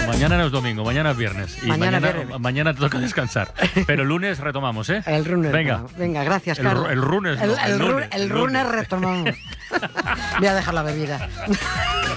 Mañana no es domingo, mañana es viernes. Y mañana te toca descansar. Pero el lunes retomamos, ¿eh? El lunes. Venga. Venga, gracias, Carlos. El lunes no, el lunes retomamos. Voy a dejar la bebida.